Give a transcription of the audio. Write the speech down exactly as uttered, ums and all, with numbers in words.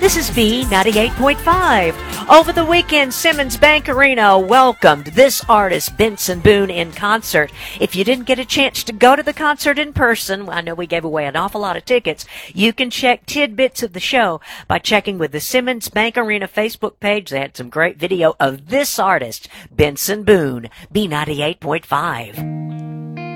This is B ninety-eight point five. Over the weekend, Simmons Bank Arena welcomed this artist, Benson Boone, in concert. If you didn't get a chance to go to the concert in person, I know we gave away an awful lot of tickets, you can check tidbits of the show by checking with the Simmons Bank Arena Facebook page. They had some great video of this artist, Benson Boone, B ninety-eight point five.